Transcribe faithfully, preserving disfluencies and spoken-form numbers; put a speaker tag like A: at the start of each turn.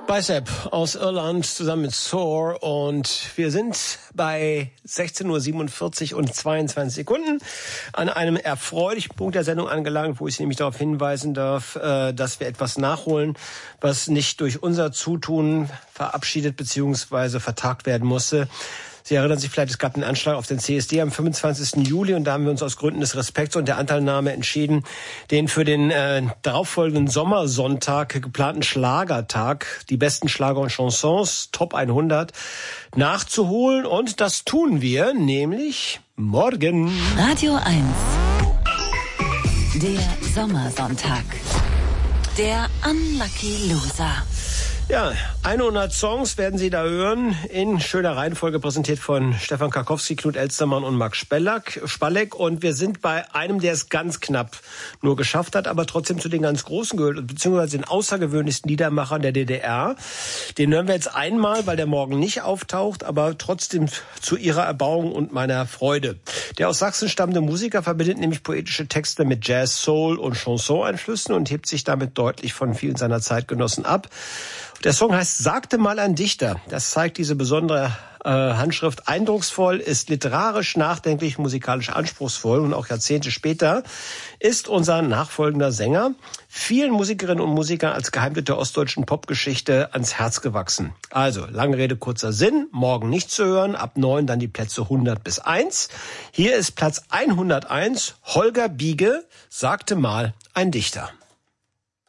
A: Bicep aus Irland zusammen mit Soar und wir sind bei sechzehn Uhr siebenundvierzig und zweiundzwanzig Sekunden an einem erfreulichen Punkt der Sendung angelangt, wo ich Sie nämlich darauf hinweisen darf, dass wir etwas nachholen, was nicht durch unser Zutun verabschiedet bzw. vertagt werden musste. Sie erinnern sich vielleicht, es gab einen Anschlag auf den C S D am fünfundzwanzigsten Juli und da haben wir uns aus Gründen des Respekts und der Anteilnahme entschieden, den für den äh, darauffolgenden Sommersonntag geplanten Schlagertag, die besten Schlager und Chansons, Top hundert, nachzuholen. Und das tun wir nämlich morgen.
B: Radio eins. Der Sommersonntag. Der Unlucky Loser.
A: Ja, hundert Songs werden Sie da hören, in schöner Reihenfolge präsentiert von Stefan Karkowski, Knut Elstermann und Max Spellack, Spalleck. Und wir sind bei einem, der es ganz knapp nur geschafft hat, aber trotzdem zu den ganz Großen gehört, beziehungsweise den außergewöhnlichsten Liedermachern der D D R. Den hören wir jetzt einmal, weil der morgen nicht auftaucht, aber trotzdem zu Ihrer Erbauung und meiner Freude. Der aus Sachsen stammende Musiker verbindet nämlich poetische Texte mit Jazz, Soul und Chanson-Einflüssen und hebt sich damit deutlich von vielen seiner Zeitgenossen ab. Der Song heißt Sagte mal ein Dichter. Das zeigt diese besondere äh, Handschrift eindrucksvoll, ist literarisch, nachdenklich, musikalisch anspruchsvoll und auch Jahrzehnte später ist unser nachfolgender Sänger vielen Musikerinnen und Musikern als Geheimtipp der ostdeutschen Popgeschichte ans Herz gewachsen. Also, lange Rede, kurzer Sinn, morgen nicht zu hören, ab neun dann die Plätze hundert bis eins. Hier ist Platz hunderteins, Holger Biege, Sagte mal ein Dichter.